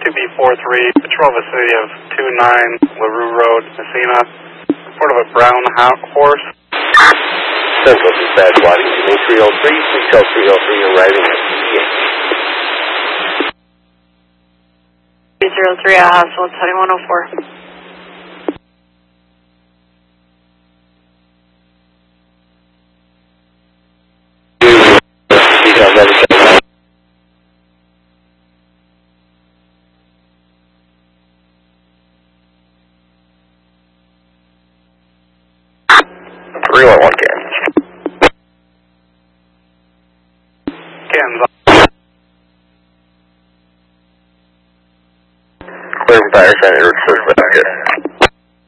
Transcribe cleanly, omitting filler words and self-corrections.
2B43, patrol vicinity of 29 LaRue Road, Messina. Report of a brown horse. Central Dispatch, Washington 303, please tell 303 arriving at PA. 303 at Hospital 2104. Clear from Fire Center, search back here.